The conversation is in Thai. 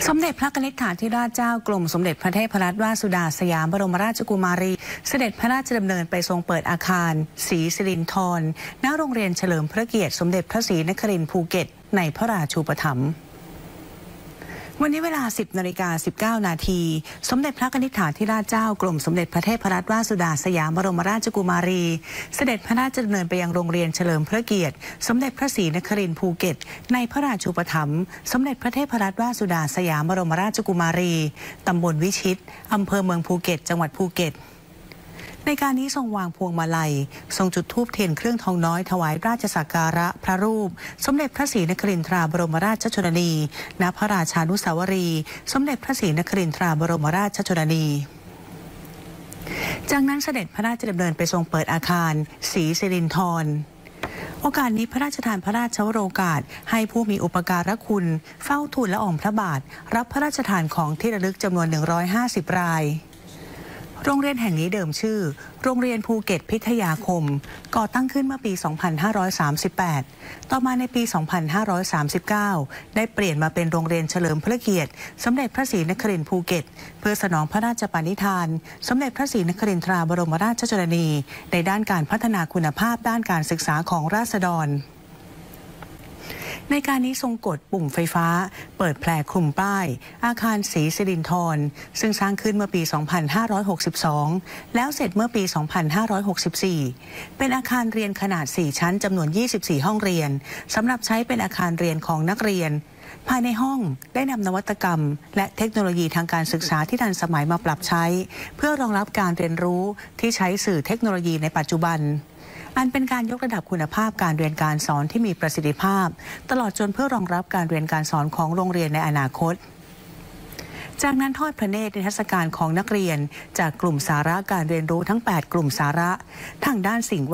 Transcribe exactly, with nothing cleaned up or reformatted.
สมเด็จพระกนิษฐาธิราชเจ้ากรมสมเด็จพระเทพรัตนราชสุดาสยามบรมราชกุมารีเสด็จพระราชดำเนินไปทรงเปิดอาคารศรีสิรินธรณโรงเรียนเฉลิมพระเกียรติสมเด็จพระศรีนครินทร์ภูเก็ตในพระราชูปถัมภ์วันนี้เวลา สิบนาฬิกาสิบเก้านาทีสมเด็จพระกนิษฐาธิราชเจ้ากรมสมเด็จพระเทพรัตนราชสุดาสยามบรมราชกุมารีเสด็จพระราชดำเนินไปยังโรงเรียนเฉลิมพระเกียรติสมเด็จพระศรีนครินทร์ภูเก็ตในพระราชูปถัมภ์สมเด็จพระเทพรัตนราชสุดาสยามบรมราชกุมารีตำบลวิชิตอำเภอเมืองภูเก็ตจังหวัดภูเก็ตในการนี้ทรงวางพวงมาลัยทรงจุดธูปเทียนเครื่องทองน้อยถวายราชสักการะพระรูปสมเด็จพระศรีนครินทราบรมราชชนนีณพระราชานุสาวรีย์สมเด็จพระศรีนครินทราบรมราชชนนีจากนั้นเสด็จพระราชดำเนินไปทรงเปิดอาคารศรีสิรินธรโอกาสนี้พระราชทานพระราชวโรกาสให้ผู้มีอุปการะคุณเฝ้าทูลละอองพระบาทรับพระราชทานของที่ระลึกจำนวนหนึ่งร้อยห้าสิบรายโรงเรียนแห่งนี้เดิมชื่อโรงเรียนภูเก็ตพิทยาคมก่อตั้งขึ้นเมื่อปี สองพันห้าร้อยสามสิบแปด ต่อมาในปี สองพันห้าร้อยสามสิบเก้า ได้เปลี่ยนมาเป็นโรงเรียนเฉลิมพระเกียรติสมเด็จพระศรีนครินทร์ภูเก็ตเพื่อสนองพระราชปณิธานสมเด็จพระศรีนครินทราบรมราชชนนีในด้านการพัฒนาคุณภาพด้านการศึกษาของราษฎรในการนี้ทรงกดปุ่มไฟฟ้าเปิดแผลคลุมป้ายอาคารศรีสิรินธรซึ่งสร้างขึ้นเมื่อปี สองพันห้าร้อยหกสิบสอง แล้วเสร็จเมื่อปี สองพันห้าร้อยหกสิบสี่ เป็นอาคารเรียนขนาด สี่ ชั้นจำนวน ยี่สิบสี่ ห้องเรียนสำหรับใช้เป็นอาคารเรียนของนักเรียนภายในห้องได้นำนวัตกรรมและเทคโนโลยีทางการศึกษาที่ทันสมัยมาปรับใช้เพื่อรองรับการเรียนรู้ที่ใช้สื่อเทคโนโลยีในปัจจุบันอันเป็นการยกระดับคุณภาพการเรียนการสอนที่มีประสิทธิภาพตลอดจนเพื่อรองรับการเรียนการสอนของโรงเรียนในอนาคตจากนั้นทอดพระเนตรนิทรรศการของนักเรียนจากกลุ่มสาระการเรียนรู้ทั้ง แปด กลุ่มสาระทางด้านสิ่ง